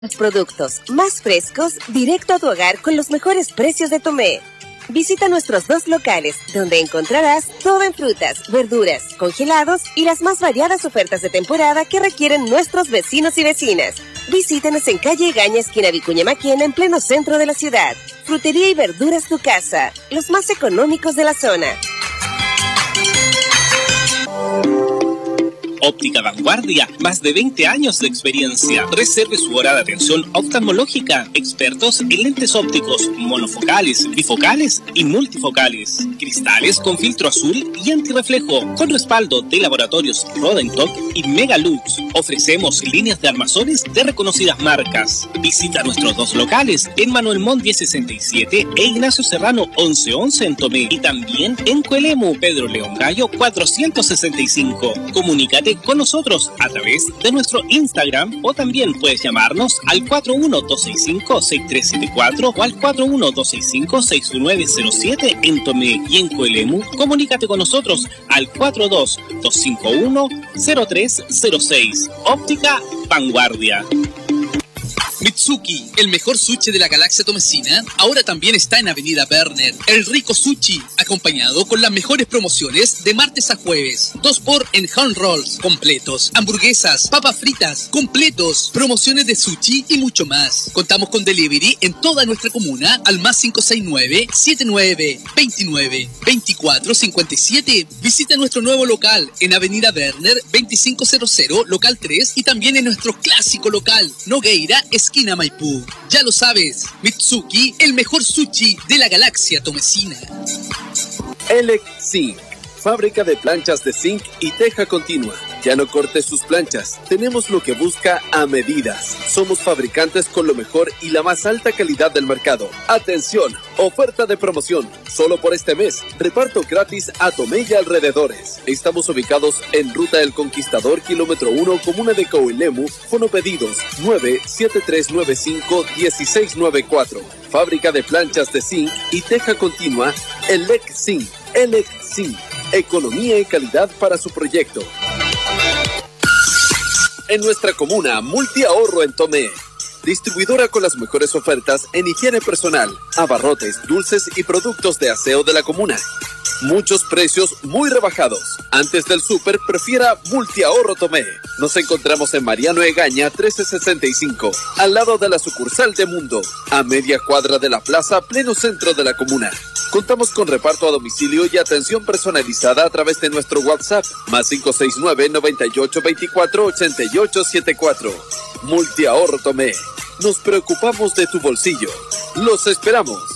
Los productos más frescos directo a tu hogar con los mejores precios de Tomé. Visita nuestros 2 locales, donde encontrarás todo en frutas, verduras, congelados y las más variadas ofertas de temporada que requieren nuestros vecinos y vecinas. Visítanos en calle Egaña, esquina Vicuña Maquena, en pleno centro de la ciudad. Frutería y verduras Tu Casa, los más económicos de la zona. Óptica Vanguardia, más de 20 años de experiencia. Reserve su hora de atención oftalmológica. Expertos en lentes ópticos, monofocales, bifocales y multifocales. Cristales con filtro azul y antirreflejo, con respaldo de laboratorios Rodentoc y Megalux. Ofrecemos líneas de armazones de reconocidas marcas. Visita nuestros 2 locales en Manuel Montt 1067 e Ignacio Serrano 1111 en Tomé. Y también en Coelemu, Pedro León Gallo 465. Comunícate con nosotros a través de nuestro Instagram o también puedes llamarnos al 41265-6374 o al 41265-6907 en Tomé, y en Coelemu comunícate con nosotros al 42251-0306. Óptica Vanguardia. Mitsuki, el mejor sushi de la galaxia tomesina, ahora también está en Avenida Berner. El rico sushi, acompañado con las mejores promociones de martes a jueves. 2x en hand rolls completos, hamburguesas, papas fritas completos, promociones de sushi y mucho más. Contamos con delivery en toda nuestra comuna al más 569-7929-2457. Visita nuestro nuevo local en Avenida Berner 2500, local 3, y también en nuestro clásico local Nogueira, esquina Maipú. Ya lo sabes, Mitsuki, el mejor sushi de la galaxia tomesina. Elec Zinc, fábrica de planchas de zinc y teja continua. Ya no corte sus planchas, tenemos lo que busca a medidas. Somos fabricantes con lo mejor y la más alta calidad del mercado. Atención, oferta de promoción, solo por este mes, reparto gratis a Tomé y alrededores. Estamos ubicados en Ruta del Conquistador, kilómetro 1, comuna de Coelemu, fonopedidos 97395-1694. Fábrica de planchas de zinc y teja continua, Elec Zinc. Elec Zinc, economía y calidad para su proyecto. En nuestra comuna, Multiahorro en Tomé. Distribuidora con las mejores ofertas en higiene personal, abarrotes, dulces y productos de aseo de la comuna. Muchos precios muy rebajados. Antes del súper, prefiera Multiahorro Tomé. Nos encontramos en Mariano Egaña 1365, al lado de la sucursal de Mundo, a media cuadra de la plaza, pleno centro de la comuna. Contamos con reparto a domicilio y atención personalizada a través de nuestro WhatsApp, más 569-9824-8874. Multiahorro Tomé. Nos preocupamos de tu bolsillo. Los esperamos.